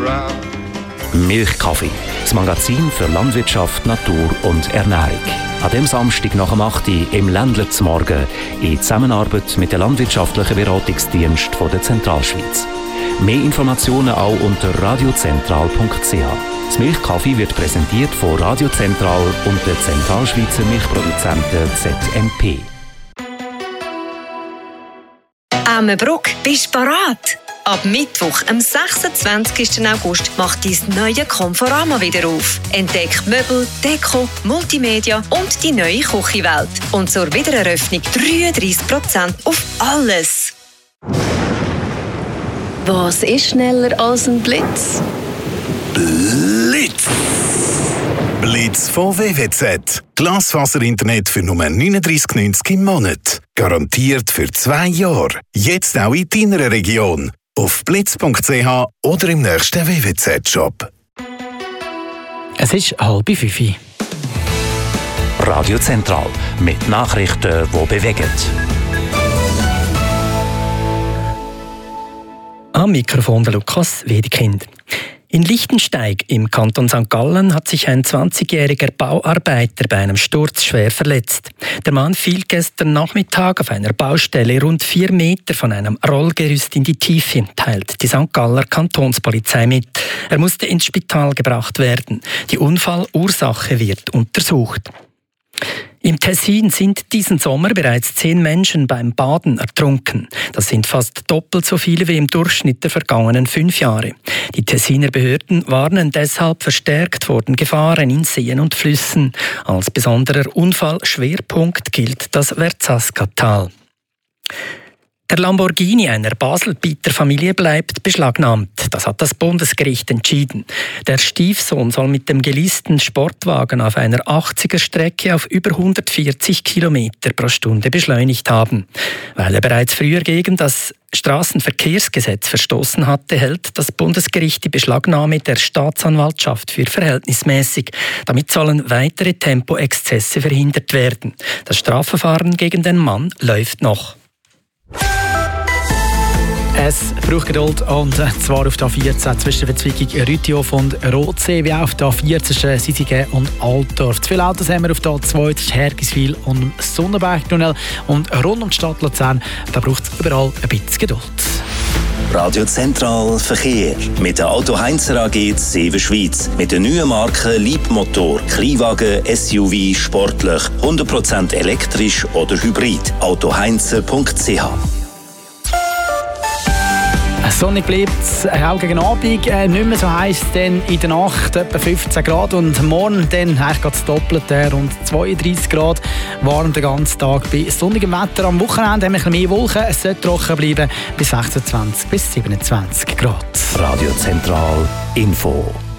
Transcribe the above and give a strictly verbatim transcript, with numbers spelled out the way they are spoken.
crowd. Milchkaffee, das Magazin für Landwirtschaft, Natur und Ernährung. An dem Samstag nach dem acht Uhr im Ländler zum Morgen in Zusammenarbeit mit dem Landwirtschaftlichen Beratungsdienst von der Zentralschweiz. Mehr Informationen auch unter radiozentral punkt c h. Das Milchkaffee wird präsentiert von Radio Zentral und der Zentralschweizer Milchproduzenten Z M P. Ammenbruck, bist du bereit? Ab Mittwoch, am sechsundzwanzigsten August, macht dein neue Conforama wieder auf. Entdeck Möbel, Deko, Multimedia und die neue Küchenwelt. Und zur Wiedereröffnung dreiunddreissig Prozent auf alles. Was ist schneller als ein Blitz? Blitz! Blitz von W W Z. Glasfaser-Internet für nur neununddreissig neunzig im Monat. Garantiert für zwei Jahre. Jetzt auch in deiner Region. Auf blitz punkt c h oder im nächsten W W Z-Shop. Es ist halb fünf. Radio Zentral mit Nachrichten, die bewegen. Am Mikrofon der Lukas Wedekind. In Lichtensteig im Kanton Sankt Gallen hat sich ein zwanzigjähriger Bauarbeiter bei einem Sturz schwer verletzt. Der Mann fiel gestern Nachmittag auf einer Baustelle rund vier Meter von einem Rollgerüst in die Tiefe, teilt die Sankt Galler Kantonspolizei mit. Er musste ins Spital gebracht werden. Die Unfallursache wird untersucht. Im Tessin sind diesen Sommer bereits zehn Menschen beim Baden ertrunken. Das sind fast doppelt so viele wie im Durchschnitt der vergangenen fünf Jahre. Die Tessiner Behörden warnen deshalb verstärkt vor den Gefahren in Seen und Flüssen. Als besonderer Unfallschwerpunkt gilt das Verzasca-Tal. Der Lamborghini einer Baselbieter Familie bleibt beschlagnahmt. Das hat das Bundesgericht entschieden. Der Stiefsohn soll mit dem geleasten Sportwagen auf einer achtziger-Strecke auf über hundertvierzig Kilometer pro Stunde beschleunigt haben. Weil er bereits früher gegen das Straßenverkehrsgesetz verstoßen hatte, hält das Bundesgericht die Beschlagnahme der Staatsanwaltschaft für verhältnismäßig. Damit sollen weitere Tempoexzesse verhindert werden. Das Strafverfahren gegen den Mann läuft noch. Es braucht Geduld, und zwar auf der A vierzehn zwischen Verzweigung Rütiof und Rotsee, wie auch auf der A vierzehn zwischen Sisigen und Altdorf. Zu viele Autos haben wir auf der A zwei zwischen Hergiswil und Sonnenbergtunnel, und rund um die Stadt Luzern, da braucht es überall ein bisschen Geduld. Radio Zentral Verkehr mit der Auto Heinzer A G Seven Schweiz. Mit den neuen Marken Leapmotor, Kleinwagen, S U V, sportlich, hundert Prozent elektrisch oder hybrid. auto heinzer punkt c h. Sonnig bleibt es auch gegen Abend, äh, nicht mehr so heiß, denn in der Nacht etwa fünfzehn Grad und morgen dann geht das Doppelte, rund zweiunddreissig Grad, warm den ganzen Tag bei sonnigem Wetter. Am Wochenende haben wir ein bisschen mehr Wolken, es sollte trocken bleiben bis sechsundzwanzig bis siebenundzwanzig Grad. Radio Zentral Info.